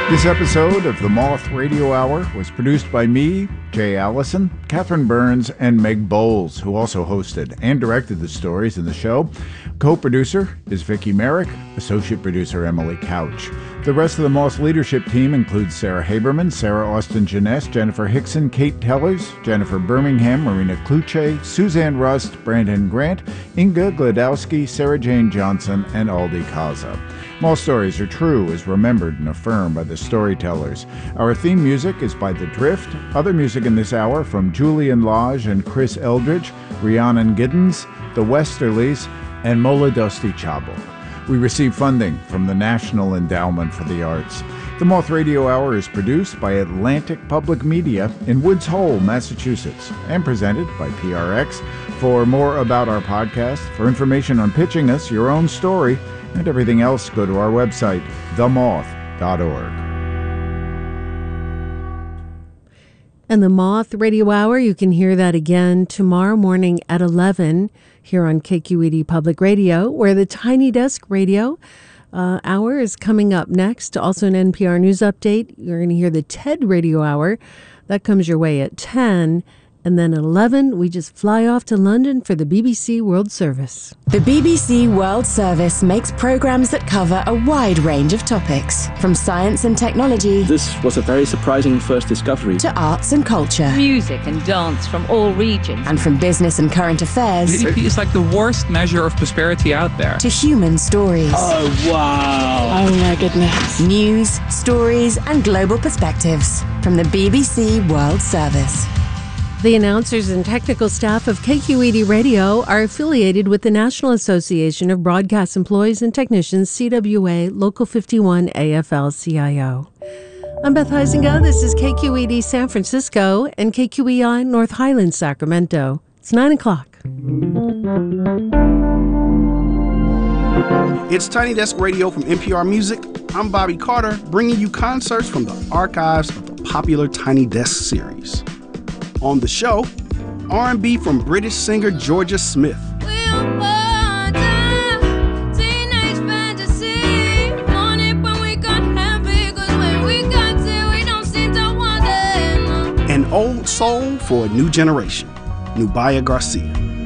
This episode of the Moth Radio Hour was produced by me, Jay Allison, Catherine Burns, and Meg Bowles, who also hosted and directed the stories in the show. Co-producer is Vicki Merrick, associate producer Emily Couch. The rest of the Moth leadership team includes Sarah Haberman, Sarah Austin Jeunesse, Jennifer Hickson, Kate Tellers, Jennifer Birmingham, Marina Kluche, Suzanne Rust, Brandon Grant, Inga Gladowski, Sarah Jane Johnson, and Aldi Kaza. All stories are true, as remembered and affirmed by the storytellers. Our theme music is by The Drift. Other music in this hour from Julian Lodge and Chris Eldridge, Rhiannon Giddens, The Westerlies, and Mola Dusty Chabuk. We receive funding from the National Endowment for the Arts. The Moth Radio Hour is produced by Atlantic Public Media in Woods Hole, Massachusetts, and presented by PRX. For more about our podcast, for information on pitching us your own story, and everything else, go to our website, themoth.org. And the Moth Radio Hour, you can hear that again tomorrow morning at 11 here on KQED Public Radio, where the Tiny Desk Radio hour is coming up next. Also an NPR News Update. You're going to hear the TED Radio Hour. That comes your way at 10. And then at 11, we just fly off to London for the BBC World Service. The BBC World Service makes programs that cover a wide range of topics, from science and technology. This was a very surprising first discovery. To arts and culture. Music and dance from all regions. And from business and current affairs. GDP is like the worst measure of prosperity out there. To human stories. Oh, wow. Oh, my goodness. News, stories, and global perspectives from the BBC World Service. The announcers and technical staff of KQED Radio are affiliated with the National Association of Broadcast Employees and Technicians, CWA, Local 51 AFL-CIO. I'm Beth Huizinga. This is KQED San Francisco and KQEI North Highlands, Sacramento. It's 9 o'clock. It's Tiny Desk Radio from NPR Music. I'm Bobby Carter, bringing you concerts from the archives of the popular Tiny Desk series. On the show, R&B from British singer Georgia Smith. And old soul for a new generation, Nubia Garcia.